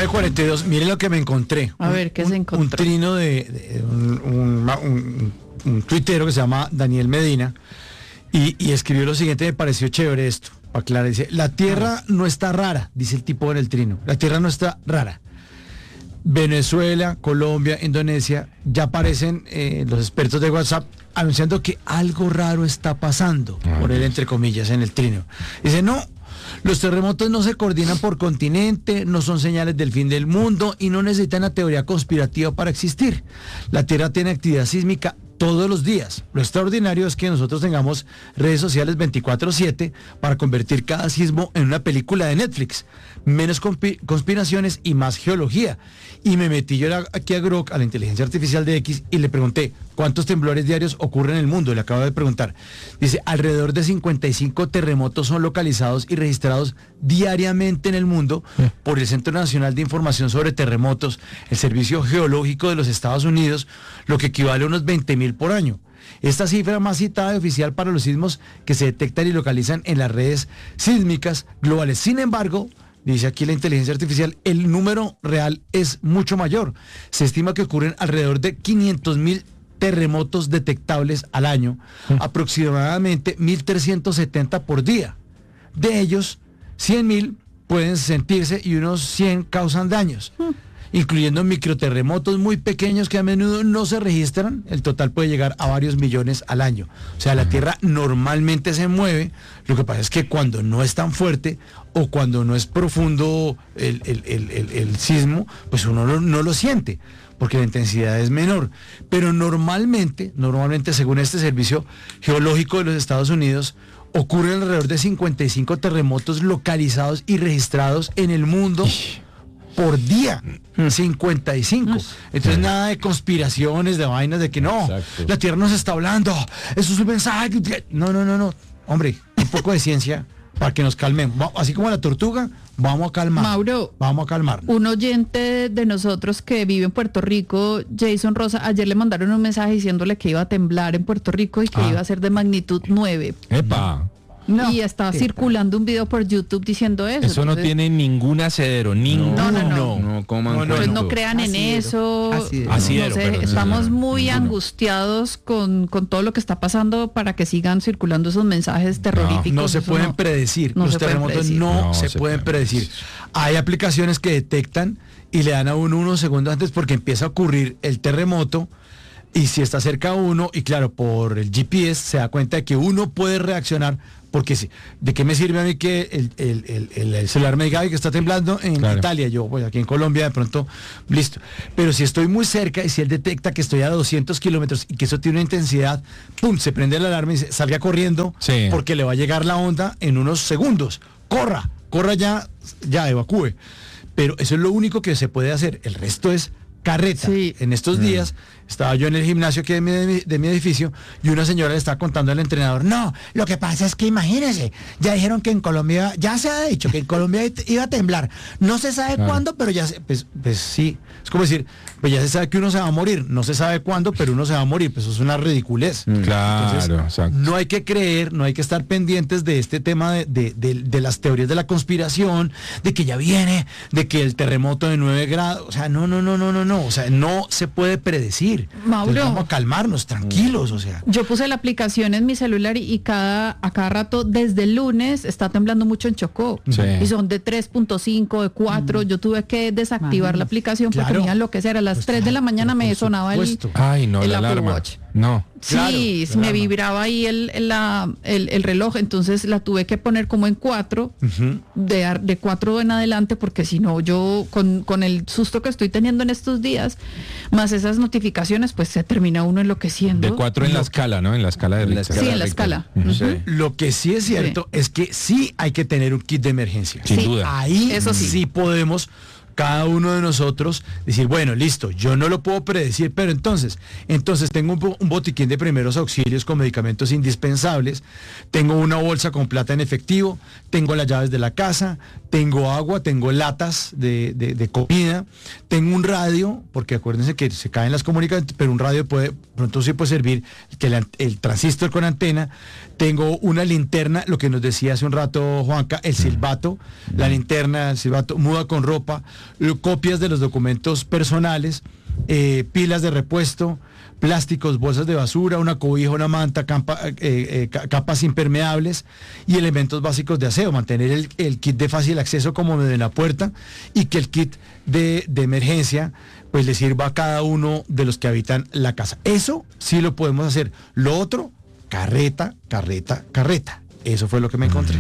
9:42, miren lo que me encontré. A ver, ¿qué se encontró? Un trino de un tuitero que se llama Daniel Medina y escribió lo siguiente, me pareció chévere esto, para aclarar, dice, la Tierra no está rara, dice el tipo en el trino, la Tierra no está rara. Venezuela, Colombia, Indonesia, ya aparecen los expertos de WhatsApp anunciando que algo raro está pasando, por él entre comillas en el trino. Dice, no, los terremotos no se coordinan por continente, no son señales del fin del mundo y no necesitan una teoría conspirativa para existir. La Tierra tiene actividad sísmica todos los días. Lo extraordinario es que nosotros tengamos redes sociales 24/7 para convertir cada sismo en una película de Netflix. Menos conspiraciones y más geología. Y me metí yo aquí a Grok, a la inteligencia artificial de X, y le pregunté, ¿cuántos temblores diarios ocurren en el mundo? Le acabo de preguntar. Dice, alrededor de 55 terremotos son localizados y registrados diariamente en el mundo por el Centro Nacional de Información sobre Terremotos, el Servicio Geológico de los Estados Unidos, lo que equivale a unos 20.000 por año. Esta cifra más citada y oficial para los sismos que se detectan y localizan en las redes sísmicas globales. Sin embargo, dice aquí la inteligencia artificial, el número real es mucho mayor. Se estima que ocurren alrededor de 500.000 terremotos detectables al año, aproximadamente 1.370 por día. De ellos, 100.000 pueden sentirse y unos 100 causan daños, incluyendo microterremotos muy pequeños que a menudo no se registran. El total puede llegar a varios millones al año. O sea, la Tierra normalmente se mueve, lo que pasa es que cuando no es tan fuerte o cuando no es profundo el sismo, pues uno no lo siente, porque la intensidad es menor. Pero normalmente, según este Servicio Geológico de los Estados Unidos, ocurren alrededor de 55 terremotos localizados y registrados en el mundo por día. 55. Entonces nada de conspiraciones, de vainas de que no, exacto, la Tierra nos está hablando, eso es un mensaje. No. Hombre, un poco de ciencia para que nos calmemos. Así como la tortuga, vamos a calmar. Mauro, vamos a calmar. Un oyente de nosotros que vive en Puerto Rico, Jason Rosa, ayer le mandaron un mensaje diciéndole que iba a temblar en Puerto Rico y que iba a ser de magnitud 9. ¡Epa! No, y estaba circulando un video por YouTube diciendo eso. Eso no tiene ningún asedero, ninguno. No, pues no crean en eso. Asidero, estamos muy angustiados con todo lo que está pasando para que sigan circulando esos mensajes terroríficos. No se pueden predecir. Los terremotos no se pueden predecir. Hay aplicaciones que detectan y le dan a uno unos segundos antes porque empieza a ocurrir el terremoto. Y si está cerca a uno, y claro, por el GPS se da cuenta de que uno puede reaccionar, porque ¿de qué me sirve a mí que el celular me diga que está temblando en Italia? Yo, pues aquí en Colombia, de pronto, listo. Pero si estoy muy cerca y si él detecta que estoy a 200 kilómetros y que eso tiene una intensidad, ¡pum!, se prende la alarma y salga corriendo, porque le va a llegar la onda en unos segundos. Corra ya evacúe. Pero eso es lo único que se puede hacer. El resto es carreta. En estos días estaba yo en el gimnasio que de mi edificio y una señora le estaba contando al entrenador, no, lo que pasa es que imagínense, ya dijeron que en Colombia, ya se ha dicho que en Colombia iba a temblar, no se sabe cuándo, pero ya pues sí, es como decir, pues ya se sabe que uno se va a morir, no se sabe cuándo, pero uno se va a morir, pues eso es una ridiculez. Claro. Entonces, no hay que creer, no hay que estar pendientes de este tema de las teorías de la conspiración, de que ya viene, de que el terremoto de 9 grados, o sea, no, o sea, no se puede predecir. Mauro, entonces vamos a calmarnos, tranquilos, o sea. Yo puse la aplicación en mi celular y a cada rato, desde el lunes, está temblando mucho en Chocó. Y son de 3.5, de 4. Yo tuve que desactivar la aplicación porque me iba a enloquecer. A las 3 de la mañana me sonaba el Apple alarma. Watch. No. Sí, me vibraba ahí el reloj, entonces la tuve que poner como en 4, de 4 en adelante, porque si no, yo con el susto que estoy teniendo en estos días, más esas notificaciones, pues se termina uno enloqueciendo. De 4 en la escala, ¿no? En la escala de Richter. Sí, en la escala. Lo que sí es cierto es que sí hay que tener un kit de emergencia. Sin duda. Ahí eso sí podemos cada uno de nosotros decir, bueno, listo, yo no lo puedo predecir, pero entonces tengo un botiquín de primeros auxilios con medicamentos indispensables, tengo una bolsa con plata en efectivo, tengo las llaves de la casa, tengo agua, tengo latas de comida, tengo un radio, porque acuérdense que se caen las comunicaciones, pero un radio pronto sí puede servir, que el transistor con antena, tengo una linterna, lo que nos decía hace un rato Juanca, el silbato, la linterna, el silbato, muda con ropa, copias de los documentos personales, pilas de repuesto, plásticos, bolsas de basura, una cobija, una manta, capas impermeables y elementos básicos de aseo. Mantener el kit de fácil acceso como de la puerta y que el kit de emergencia pues le sirva a cada uno de los que habitan la casa. Eso sí lo podemos hacer. Lo otro, carreta. Eso fue lo que me encontré.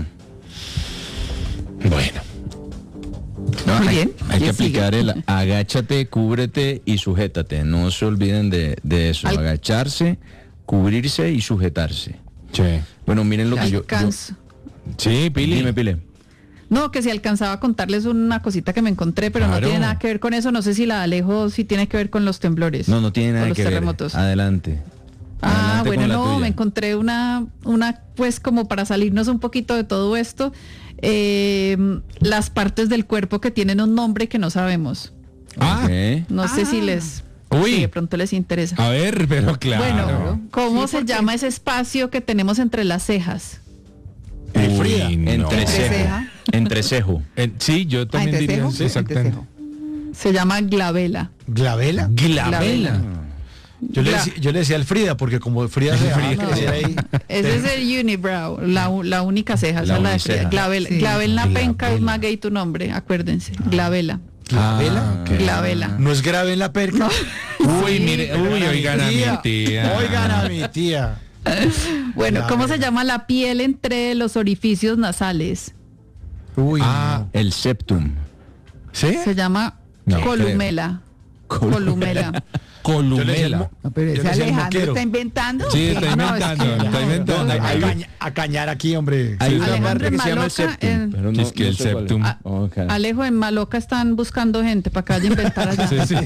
Bueno. No, Muy hay, bien. hay que ¿Quién sigue? aplicar el agáchate, cúbrete y sujétate. No se olviden de eso. Agacharse, cubrirse y sujetarse. Sí. Bueno, miren lo que yo... Sí, Pili. Dime, Pile. No, que si alcanzaba a contarles una cosita que me encontré, pero Claro. no tiene nada que ver con eso. No sé si la de Alejo sí tiene que ver con los temblores. No tiene o nada los que ver. terremotos. Adelante. Ah, Adelante bueno, con la no, tuya. me encontré una, pues como para salirnos un poquito de todo esto, las partes del cuerpo que tienen un nombre que no sabemos. Ah. Ok. No sé si les, Uy. si de pronto les interesa. A ver, pero claro. Bueno, ¿cómo se llama ese espacio que tenemos entre las cejas? Frida. Uy, no. Entrecejo. Entrecejo. Sí, yo también diría Entrecejo, sí, exactamente. entrecejo. Se llama glabela. ¿Glavela? Glabela. Yo le decía al Frida, porque como Frida se dejaba crecer ahí. Ese es el unibrow, la única ceja, esa La es la de uniceja. Frida. Glabela, Sí. Glabela penca es Glabela. más gay tu nombre, acuérdense. Glabela. ¿Glavela? ok. Glabela. ¿No es grave en la perca? Uy, mire, uy, oigan a mi tía. Oigan a mi tía. Bueno, ¿cómo Glabela. se llama la piel entre los orificios nasales? Uy, Ah, El septum. ¿sí? Se llama No, columela. Columela. Columela. No, pero Yo ese le decía el Alejandro moquero. está inventando. Sí, está No, es inventando, que- está inventando. a cañar aquí, hombre. Hay una Alejandro parte que se llama el Maloca, septum. Pero Es que el sé cuál es. septum. Ok. Alejo, en Maloca están buscando gente para que vaya a inventar allá. Sí, sí.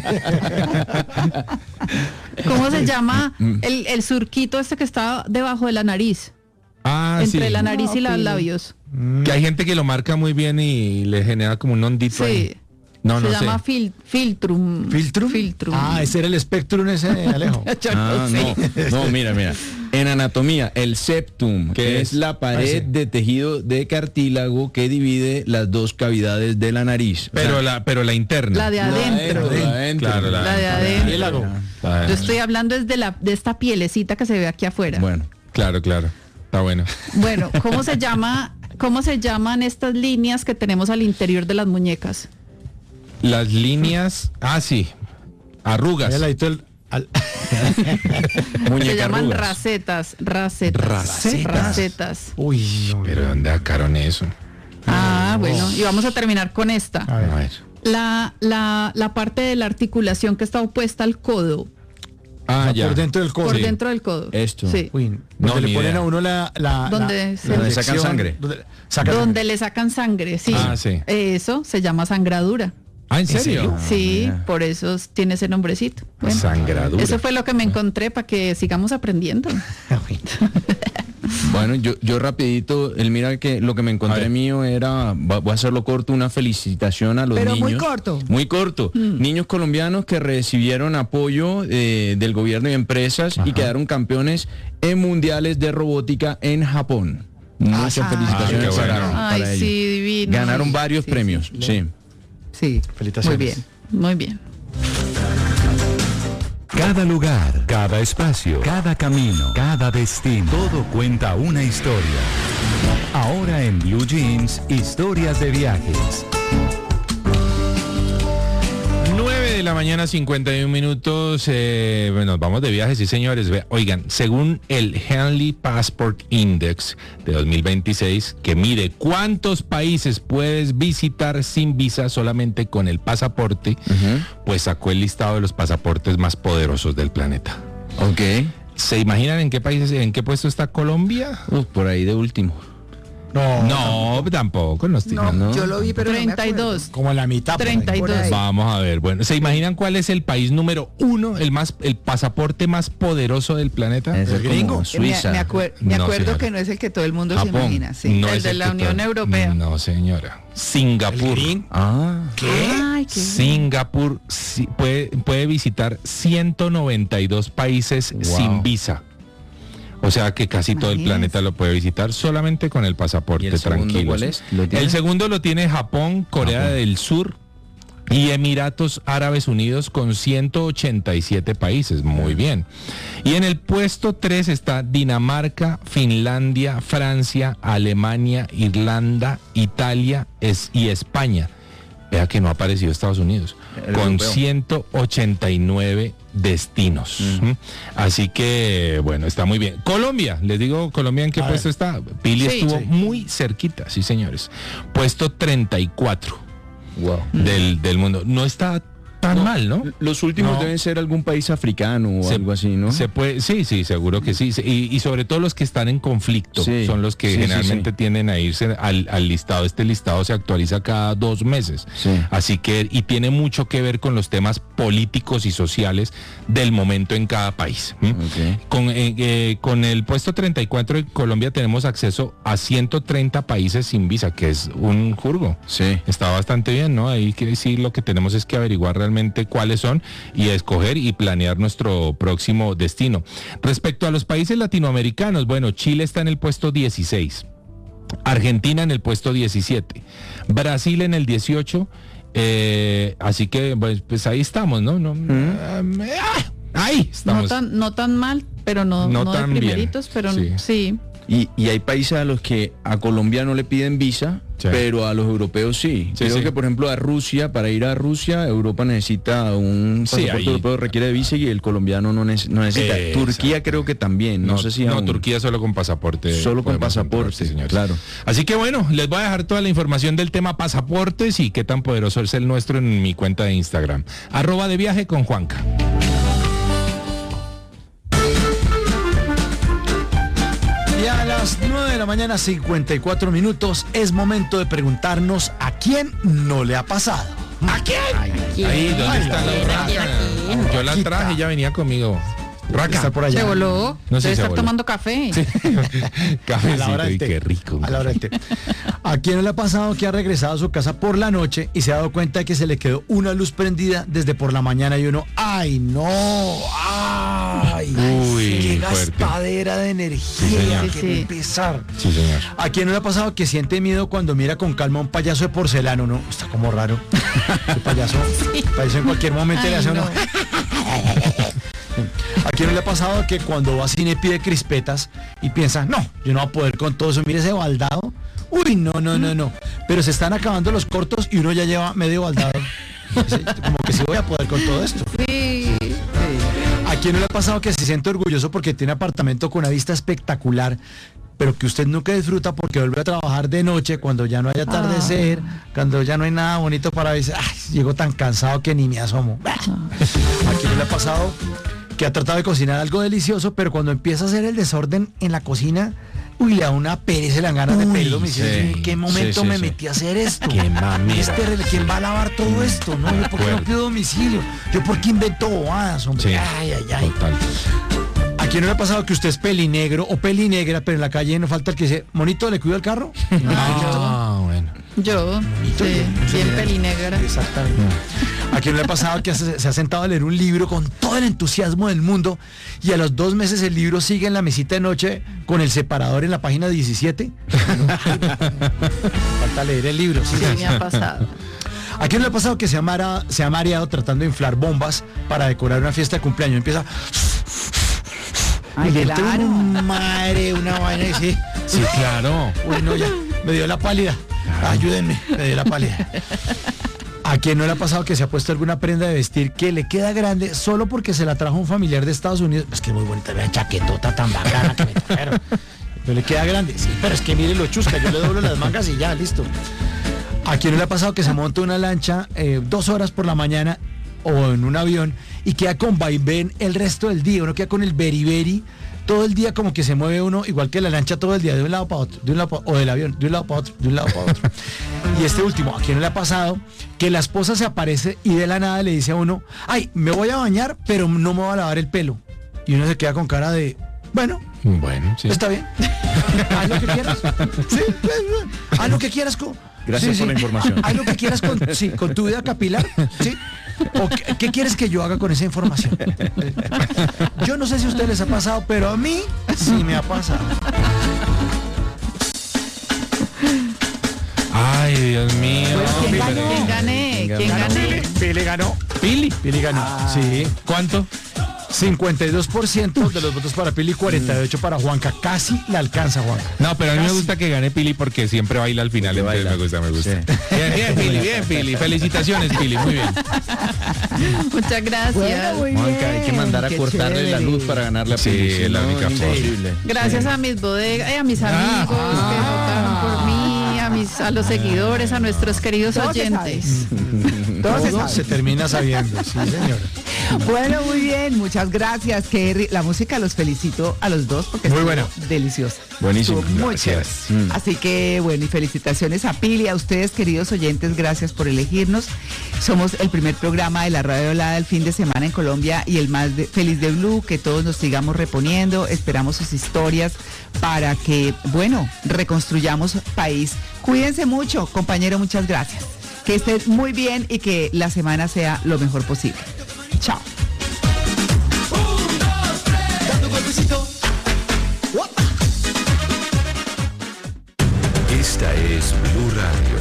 ¿Cómo se llama el surquito este que está debajo de la nariz? Ah, Entre sí. la nariz y los Pili. labios. Que hay gente que lo marca muy bien y le genera como un hondito Sí. ahí. No, se no llama sé. filtrum. ¿Filtrum? Filtrum. Ah, ese era el Spectrum ese, Alejo. Yo no Ah, sé. no, mira. En anatomía, el septum, ¿Qué que es? es la pared Ah, sí. de tejido de cartílago que divide las dos cavidades de la nariz. Pero la interna. La de adentro. Claro, La de adentro. Cartílago. Ah, Yo estoy hablando es de esta pielecita que se ve aquí afuera. Bueno, Claro. Está bueno. Bueno, ¿cómo se llaman estas líneas que tenemos al interior de las muñecas? Las líneas. Ah, sí. Ahí Arrugas. al ladito Se muñeca llaman arrugas. racetas. Uy, no. Pero ¿dónde sacaron eso? Ah, bueno, y vamos a terminar con esta. A ver. A ver. La parte de la articulación que está opuesta al codo, Ah, ya. Por dentro del codo. por Sí. dentro del codo. Esto. Sí. Uy, No, donde ni le ponen idea. a uno la Donde se- Donde sacan inyección, sangre. Donde le sacan sangre, sí. Ah, sí. Eso se llama sangradura. Ah, ¿en serio? Sí, mira. por eso tiene ese nombrecito. Bueno, Sangradura. eso fue lo que me encontré para que sigamos aprendiendo. Bueno, yo rapidito, mira que lo que me A encontré ver. mío era, voy a hacerlo corto, una felicitación a los Pero niños. muy corto. Muy corto. Niños colombianos que recibieron apoyo del gobierno y empresas y quedaron campeones en mundiales de robótica en Japón. Muchas felicitaciones qué bueno. para Ay, ellos. sí, divino. Ganaron varios sí, premios, sí. Sí. Felicitaciones. Muy bien. Muy bien. Cada lugar, cada espacio, cada camino, cada destino, todo cuenta una historia. Ahora en Blue Jeans, historias de viajes. 9 de la mañana, 51 minutos. Bueno, vamos de viaje, sí, señores. Oigan, según el Henley Passport Index de 2026, que mide cuántos países puedes visitar sin visa solamente con el pasaporte, pues sacó el listado de los pasaportes más poderosos del planeta. Ok. ¿Se imaginan en qué países, en qué puesto está Colombia? Por ahí de último. No, tampoco. No estoy- No, no. yo lo vi, pero no me acuerdo. 32. Como la mitad. por ahí. 32. Por ahí. Vamos a ver, bueno, ¿se imaginan cuál es el país número 1, el pasaporte más poderoso del planeta? Es gringo. como Suiza. Me No, acuerdo señora. que no es el que todo el mundo se Japón. imagina. Sí. No El es de la que Unión todo- Europea. No, señora. Singapur. Ah. Ay, qué Singapur puede visitar 192 países Wow. sin visa. O sea que casi todo el Imagínese. planeta lo puede visitar solamente con el pasaporte, ¿Y el segundo tranquilo. cuál es? ¿Lo tiene? El segundo lo tiene Japón, Corea Japón. del Sur, Y Emiratos Árabes Unidos con 187 países, muy bien. Y en el puesto 3 está Dinamarca, Finlandia, Francia, Alemania, Irlanda, Italia y España. Vea que no ha aparecido Estados Unidos, con europeo. 189 destinos. Así que, bueno, está muy bien. Colombia, les digo, Colombia, ¿en qué puesto está? Pili Sí. estuvo muy cerquita, sí, señores. Puesto 34 Wow. del mundo. No está tan mal, ¿no? Los últimos No. deben ser algún país africano o algo así, ¿no? Se puede, sí, seguro que sí. Y sobre todo los que están en conflicto Sí, son los que sí, generalmente sí. tienden a irse al listado. Este listado se actualiza cada 2 meses. Sí. Así que, y tiene mucho que ver con los temas políticos y sociales del momento en cada país. Ok. Con el puesto 34 en Colombia tenemos acceso a 130 países sin visa, que es un jurgo. Sí. Está bastante bien, ¿no? Ahí que sí, lo que tenemos es que averiguar realmente cuáles son y escoger y planear nuestro próximo destino. Respecto a los países latinoamericanos, bueno, Chile está en el puesto 16, Argentina en el puesto 17, Brasil en el 18, así que pues ahí estamos, ¿no? Ahí estamos. No tan mal, pero no No de tan bien. primeritos, pero Sí. sí. Y hay países a los que a Colombia no le piden visa, Sí. pero a los europeos sí. Sí, Creo sí. que, por ejemplo, a Rusia, para ir a Rusia, Europa necesita un Sí, pasaporte ahí. europeo, requiere de visa y el colombiano no necesita. Exacto. Turquía creo que también, no sé si aún. Turquía solo con pasaporte. Solo con podemos entrar, pasaporte, sí, señores. claro. Así que bueno, les voy a dejar toda la información del tema pasaportes y qué tan poderoso es el nuestro en mi cuenta de Instagram. @deviaje con Juanca. Y a las 9 de la mañana, 54 minutos, es momento de preguntarnos a quién no le ha pasado. ¿A quién? Ahí, ¿dónde Ay, está la la urraca? Yo la traje, ya venía conmigo. Raca. Está por allá. Se voló. No sé Debe si se estar voló. tomando café. A la hora Cafecito del y té. qué rico. A la hora del té. ¿A quién no le ha pasado que ha regresado a su casa por la noche y se ha dado cuenta de que se le quedó una luz prendida desde por la mañana y uno, ¡ay, no! ¡Ay! Uy, ¡Qué fuerte. gastadera de energía! señor. ¡Qué Sí. pesar! Sí, señor. ¿A quién no le ha pasado que siente miedo cuando mira con calma a un payaso de porcelana? No, está como raro. El payaso en cualquier momento le hace Ay, uno. ¿A quién no le ha pasado que cuando va a cine pide crispetas y piensa, no, yo no voy a poder con todo eso, mire ese baldado? Uy, no. Pero se están acabando los cortos y uno ya lleva medio baldado. Como que sí voy a poder con todo esto. Sí. ¿A quién no le ha pasado que se siente orgulloso porque tiene apartamento con una vista espectacular, pero que usted nunca disfruta porque vuelve a trabajar de noche cuando ya no hay atardecer, cuando ya no hay nada bonito para ver? Ay, llego tan cansado que ni me asomo. ¿A quién no le ha pasado que ha tratado de cocinar algo delicioso, pero cuando empieza a hacer el desorden en la cocina, uy, le da una pereza, le dan ganas de pedir domicilio? sí. ¿En qué momento Sí, me sí. metí a hacer esto? Qué mamera. Es terrible. ¿Quién va a lavar todo esto? No, yo por qué no pido domicilio. Yo por qué invento bobadas, hombre. Sí. Ay. Total. ¿A quién no le ha pasado que usted es pelinegro o pelinegra, pero en la calle no falta el que dice, monito, le cuido el carro? Bueno. Yo, sí, bien pelinegra. Exactamente. ¿A quién no le ha pasado que se ha sentado a leer un libro con todo el entusiasmo del mundo y a los 2 meses el libro sigue en la mesita de noche con el separador en la página 17? Falta leer el libro. Sí, me ha pasado. ¿A quién no le ha pasado que se ha mareado tratando de inflar bombas para decorar una fiesta de cumpleaños? Empieza... Ay, y le entra claro. un madre, una vaina y sí. Sí, claro. Uy, no, ya, me dio la pálida. Ayúdenme, me dio la pálida. ¿A quién no le ha pasado que se ha puesto alguna prenda de vestir que le queda grande solo porque se la trajo un familiar de Estados Unidos? Es que es muy bonita, vean, chaquetota tan bacana que me trajeron. Pero le queda grande. Sí, pero es que mire lo chusca, yo le doblo las mangas y ya, listo. ¿A quién no le ha pasado que se monta una lancha 2 horas por la mañana o en un avión y queda con vaivén el resto del día? Uno queda con el beriberi todo el día, como que se mueve uno igual que la lancha todo el día, de un lado para otro, o del avión, de un lado para otro, de un lado para otro. Y este último, ¿a quién no le ha pasado que la esposa se aparece y de la nada le dice a uno, ay, me voy a bañar, pero no me voy a lavar el pelo? Y uno se queda con cara de, bueno, Sí. está bien. Haz lo que quieras. Sí, haz lo que quieras con... Gracias por la información. Haz lo que quieras con tu vida capilar. ¿Sí? ¿O qué quieres que yo haga con esa información? Yo no sé si a ustedes les ha pasado, pero a mí sí me ha pasado. Ay, Dios mío. ¿Quién gané? ¿Quién gané? Pili ganó. Pili ganó. Sí. ¿Cuánto? 52% de los votos para Pili, 48 para Juanca. Casi la alcanza, Juanca. No, pero a mí me Casi. gusta que gane Pili porque siempre baila al final. Entonces me gusta. Sí. Bien, Pili. Felicitaciones, Pili. Muy bien. Muchas gracias. Juanca, hay que mandar a qué cortarle la chévere. luz para ganarle a Sí, Pili. es la única forma. Imposible. Gracias a mis bodegas, a mis amigos que votaron por mí, a los seguidores, a nuestros queridos Todos se oyentes. Todos se Todo saben. se termina sabiendo, sí, señora. Bueno, muy bien, muchas gracias. La música los felicito a los dos porque Muy estuvo buena. deliciosa. Buenísimo. Estuvo muy Gracias. chévere. Así que bueno, y felicitaciones a Pili, a ustedes queridos oyentes, gracias por elegirnos. Somos el primer programa de la Radio Hablada del fin de semana en Colombia y el más feliz de Blue, que todos nos sigamos reponiendo, esperamos sus historias para que, bueno, reconstruyamos país. Cuídense mucho, compañero, muchas gracias. Que estén muy bien y que la semana sea lo mejor posible. Chao. Esta es Blue Radio.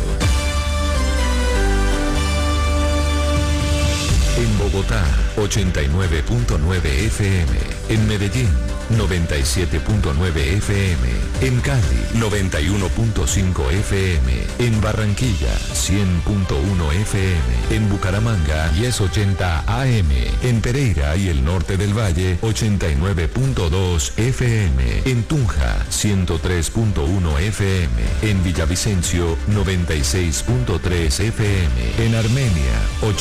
En Bogotá, 89.9 FM. En Medellín, 97.9 FM. En Cali, 91.5 FM. En Barranquilla, 100.1 FM. En Bucaramanga, 1080 AM. En Pereira y el norte del Valle, 89.2 FM. En Tunja, 103.1 FM. En Villavicencio, 96.3 FM. En Armenia,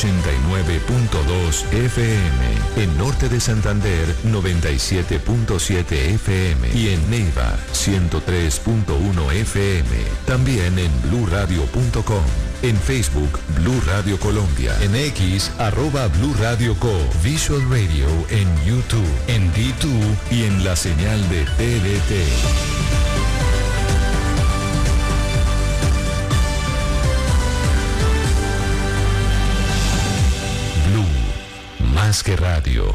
89.2 FM. En norte de Santander, 97.7 FM. Y en Neiva, 103.1 FM. También en bluradio.com. En Facebook, Blue Radio Colombia. En X, @Blue Radio Co. Visual Radio en YouTube, en D2 y en la señal de TDT. Blue, más que radio.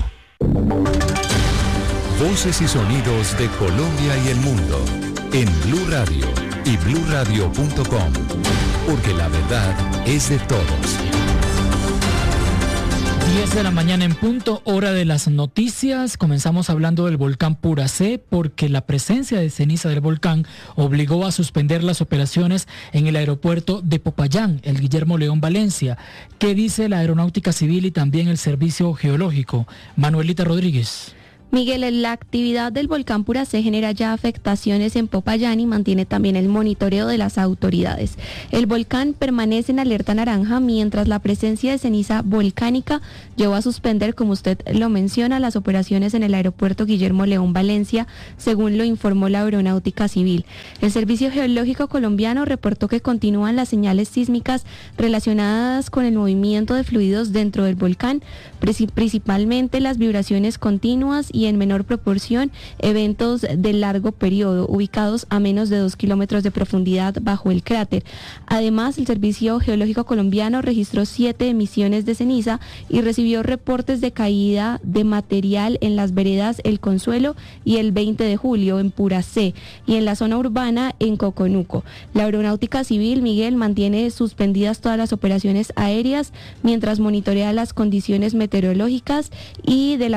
Voces y sonidos de Colombia y el mundo en Blue Radio y bluradio.com, porque la verdad es de todos. 10 de la mañana en punto, hora de las noticias. Comenzamos hablando del volcán Puracé porque la presencia de ceniza del volcán obligó a suspender las operaciones en el aeropuerto de Popayán, el Guillermo León Valencia. ¿Qué dice la Aeronáutica Civil y también el Servicio Geológico? Manuelita Rodríguez. Miguel, la actividad del volcán Puracé genera ya afectaciones en Popayán y mantiene también el monitoreo de las autoridades. El volcán permanece en alerta naranja mientras la presencia de ceniza volcánica llevó a suspender, como usted lo menciona, las operaciones en el aeropuerto Guillermo León Valencia, según lo informó la Aeronáutica Civil. El Servicio Geológico colombiano reportó que continúan las señales sísmicas relacionadas con el movimiento de fluidos dentro del volcán, principalmente las vibraciones continuas y en menor proporción eventos de largo periodo ubicados a menos de 2 kilómetros de profundidad bajo el cráter. Además, el Servicio Geológico colombiano registró 7 emisiones de ceniza y recibió reportes de caída de material en las veredas El Consuelo y el 20 de julio en Puracé y en la zona urbana en Coconuco. La Aeronáutica Civil, Miguel, mantiene suspendidas todas las operaciones aéreas mientras monitorea las condiciones meteorológicas y de la